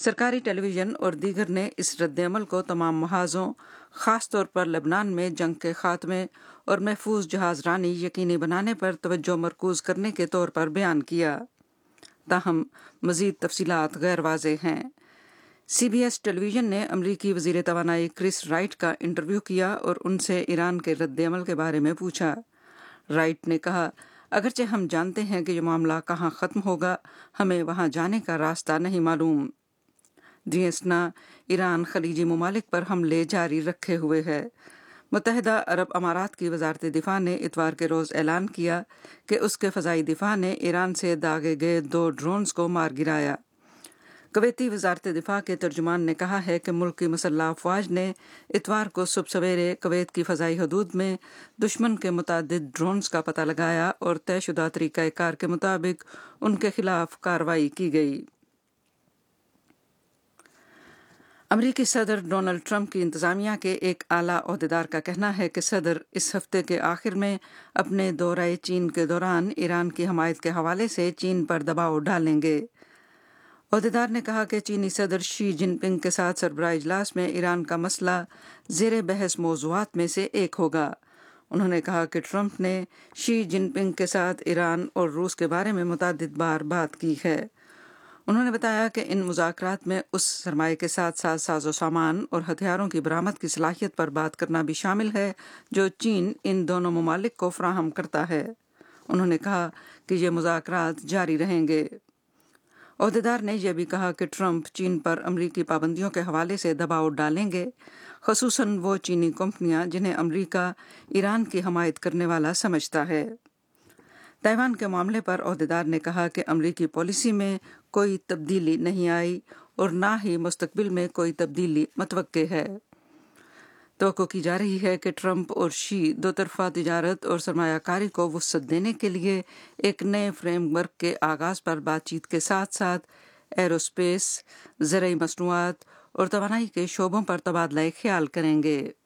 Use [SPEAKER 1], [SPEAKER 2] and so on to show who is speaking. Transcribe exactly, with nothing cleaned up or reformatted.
[SPEAKER 1] سرکاری ٹیلی ویژن اور دیگر نے اس رد عمل کو تمام محاذوں، خاص طور پر لبنان میں جنگ کے خاتمے اور محفوظ جہاز رانی یقینی بنانے پر توجہ مرکوز کرنے کے طور پر بیان کیا، تاہم مزید تفصیلات غیر واضح ہیں۔ سی بی ایس ٹیلی ویژن نے امریکی وزیر توانائی کرس رائٹ کا انٹرویو کیا اور ان سے ایران کے رد عمل کے بارے میں پوچھا۔ رائٹ نے کہا، اگرچہ ہم جانتے ہیں کہ یہ معاملہ کہاں ختم ہوگا، ہمیں وہاں جانے کا راستہ نہیں معلوم۔ دیسنا ایران خلیجی ممالک پر حملے جاری رکھے ہوئے ہے۔ متحدہ عرب امارات کی وزارت دفاع نے اتوار کے روز اعلان کیا کہ اس کے فضائی دفاع نے ایران سے داغے گئے دو ڈرونز کو مار گرایا۔ کویتی وزارت دفاع کے ترجمان نے کہا ہے کہ ملک کی مسلح افواج نے اتوار کو صبح سویرے کویت کی فضائی حدود میں دشمن کے متعدد ڈرونز کا پتہ لگایا اور طے شدہ طریقہ کار کے مطابق ان کے خلاف کارروائی کی گئی۔ امریکی صدر ڈونلڈ ٹرمپ کی انتظامیہ کے ایک اعلیٰ عہدیدار کا کہنا ہے کہ صدر اس ہفتے کے آخر میں اپنے دورہ چین کے دوران ایران کی حمایت کے حوالے سے چین پر دباؤ ڈالیں گے۔ عہدیدار نے کہا کہ چینی صدر شی جن پنگ کے ساتھ سربراہ اجلاس میں ایران کا مسئلہ زیر بحث موضوعات میں سے ایک ہوگا۔ انہوں نے کہا کہ ٹرمپ نے شی جن پنگ کے ساتھ ایران اور روس کے بارے میں متعدد بار بات کی ہے۔ انہوں نے بتایا کہ ان مذاکرات میں اس سرمایہ کے ساتھ ساتھ ساز و سامان اور ہتھیاروں کی برآمد کی صلاحیت پر بات کرنا بھی شامل ہے جو چین ان دونوں ممالک کو فراہم کرتا ہے۔ انہوں نے کہا کہ یہ مذاکرات جاری رہیں گے۔ عہدیدار نے یہ بھی کہا کہ ٹرمپ چین پر امریکی پابندیوں کے حوالے سے دباؤ ڈالیں گے، خصوصاً وہ چینی کمپنیاں جنہیں امریکہ ایران کی حمایت کرنے والا سمجھتا ہے۔ تائیوان کے معاملے پر عہدیدار نے کہا کہ امریکی پالیسی میں کوئی تبدیلی نہیں آئی اور نہ ہی مستقبل میں کوئی تبدیلی متوقع ہے۔ توقع کی جا رہی ہے کہ ٹرمپ اور شی دو طرفہ تجارت اور سرمایہ کاری کو وسعت دینے کے لیے ایک نئے فریم ورک کے آغاز پر بات چیت کے ساتھ ساتھ ایروسپیس، زرعی مصنوعات اور توانائی کے شعبوں پر تبادلہ خیال کریں گے۔